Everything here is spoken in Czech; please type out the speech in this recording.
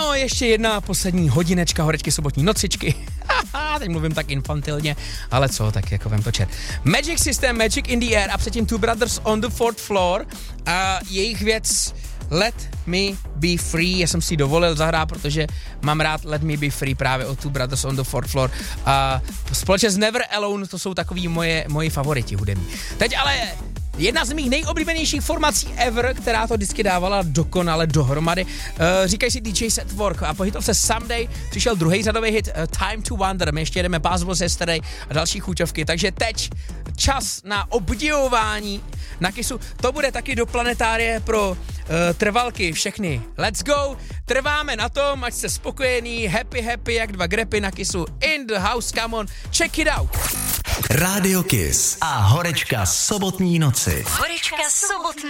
No, ještě jedna poslední hodinečka horečky sobotní nocičky. Teď mluvím tak infantilně, ale co, tak jako vem to čet. Magic System, Magic in the Air a předtím Two Brothers on the Fourth Floor a jejich věc Let Me Be Free, já jsem si dovolil zahrát, protože mám rád Let Me Be Free právě od Two Brothers on the Fourth Floor a společně s Never Alone, to jsou takový moji favoriti hudební. Teď ale jedna z mých nejoblíbenějších formací ever, která to vždycky dávala dokonale dohromady. Říkají si DJ Set Work a po hitovce Someday přišel druhý řadový hit Time to Wonder. My ještě jdeme Possible Yesterday a další chuťovky. Takže teď čas na obdivování na Kissu. To bude taky do planetárie pro trvalky všechny. Let's go! Trváme na tom, ať jste spokojení, happy, jak dva grepy na Kissu. In the house, come on, check it out! Rádio Kiss a horečka sobotní noci. Horečka sobotní